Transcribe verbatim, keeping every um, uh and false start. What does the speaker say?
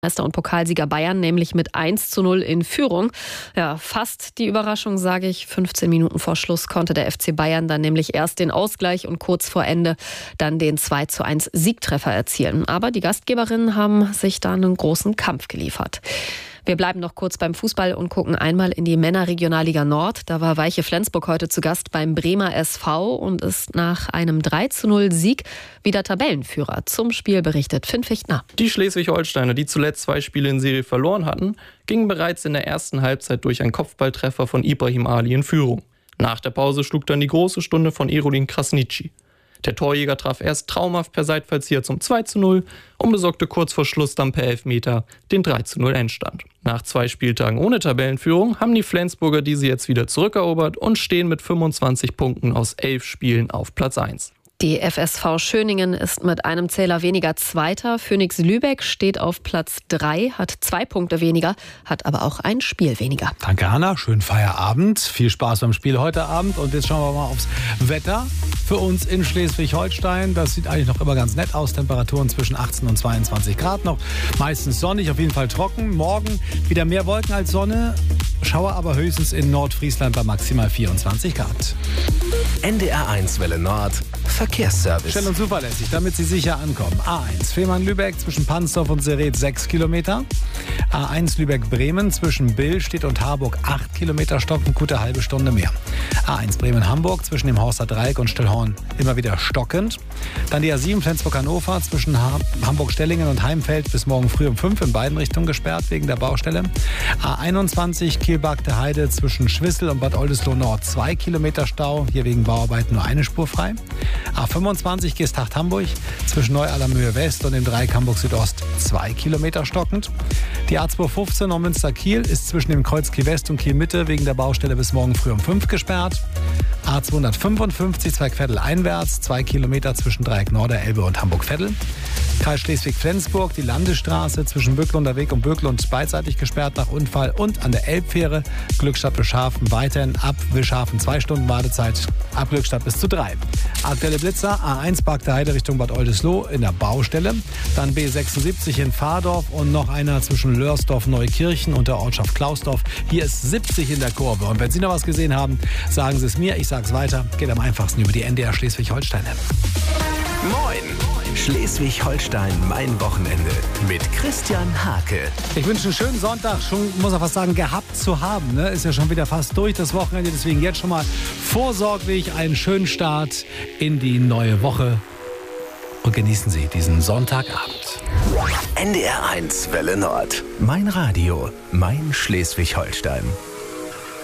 Meister und Pokalsieger Bayern nämlich mit eins zu null in Führung. Ja, fast die Überraschung, sage ich. fünfzehn Minuten vor Schluss konnte der F C Bayern dann nämlich erst den Ausgleich und kurz vor Ende dann den zwei zu eins Siegtreffer erzielen. Aber die Gastgeberinnen haben sich da einen großen Kampf geliefert. Wir bleiben noch kurz beim Fußball und gucken einmal in die Männerregionalliga Nord. Da war Weiche Flensburg heute zu Gast beim Bremer S V und ist nach einem drei zu null Sieg wieder Tabellenführer. Zum Spiel berichtet Finn Fichtner. Die Schleswig-Holsteiner, die zuletzt zwei Spiele in Serie verloren hatten, gingen bereits in der ersten Halbzeit durch einen Kopfballtreffer von Ibrahim Ali in Führung. Nach der Pause schlug dann die große Stunde von Erolin Krasnitschi. Der Torjäger traf erst traumhaft per Seitfallzieher zum zwei zu null und besorgte kurz vor Schluss dann per Elfmeter den drei zu null Endstand. Nach zwei Spieltagen ohne Tabellenführung haben die Flensburger diese jetzt wieder zurückerobert und stehen mit fünfundzwanzig Punkten aus elf Spielen auf Platz eins. Die F S V Schöningen ist mit einem Zähler weniger Zweiter. Phoenix Lübeck steht auf Platz drei, hat zwei Punkte weniger, hat aber auch ein Spiel weniger. Danke, Hanna. Schönen Feierabend. Viel Spaß beim Spiel heute Abend. Und jetzt schauen wir mal aufs Wetter für uns in Schleswig-Holstein. Das sieht eigentlich noch immer ganz nett aus. Temperaturen zwischen achtzehn und zweiundzwanzig Grad noch. Meistens sonnig, auf jeden Fall trocken. Morgen wieder mehr Wolken als Sonne. Schauer aber höchstens in Nordfriesland bei maximal vierundzwanzig Grad. N D R eins Welle Nord. Verkehrsservice. Schnell und zuverlässig, damit Sie sicher ankommen. A eins Fehmarn-Lübeck zwischen Pansdorf und Seret sechs Kilometer. A eins Lübeck-Bremen zwischen Billstedt und Harburg acht Kilometer stockend, gute halbe Stunde mehr. A eins Bremen-Hamburg zwischen dem Horster Dreieck und Stillhorn immer wieder stockend. Dann die A sieben Flensburg-Hannover zwischen ha- Hamburg-Stellingen und Heimfeld bis morgen früh um fünf in beiden Richtungen gesperrt wegen der Baustelle. A einundzwanzig Kielbagte Heide zwischen Schwissel und Bad Oldesloe Nord zwei Kilometer Stau, hier wegen Bauarbeiten nur eine Spur frei. A fünfundzwanzig Geesthacht-Hamburg zwischen Neu-Allermöhe West und dem Dreieck Hamburg Südost zwei Kilometer stockend. Die A zweihundertfünfzehn Neumünster-Kiel ist zwischen dem Kreuz Kiel West und Kiel Mitte wegen der Baustelle bis morgen früh um fünf gesperrt. A zweihundertfünfundfünfzig Zweigveddel einwärts, zwei Kilometer zwischen Dreieck Norderelbe und Hamburg-Veddel. Kreis Schleswig-Flensburg, die Landesstraße zwischen Böcklunder Weg und Böcklund beidseitig gesperrt nach Unfall und an der Elbfähre Glückstadt-Bischhafen weiterhin ab Bischhafen zwei Stunden Wartezeit, ab Glückstadt bis zu drei. Aktuelle Blitzer, A eins Bagte Heide Richtung Bad Oldesloe in der Baustelle, dann B sechsundsiebzig in Fahrdorf und noch einer zwischen Lörsdorf Neukirchen und der Ortschaft Klausdorf. Hier ist siebzig in der Kurve und wenn Sie noch was gesehen haben, sagen Sie es mir, ich sage es weiter, geht am einfachsten über die N D R Schleswig-Holstein-App. Moin! Schleswig-Holstein, mein Wochenende mit Christian Hake. Ich wünsche einen schönen Sonntag, schon, muss auch was sagen, gehabt zu haben. Ne? Ist ja schon wieder fast durch das Wochenende, deswegen jetzt schon mal vorsorglich einen schönen Start in die neue Woche. Und genießen Sie diesen Sonntagabend. N D R eins Welle Nord. Mein Radio, mein Schleswig-Holstein.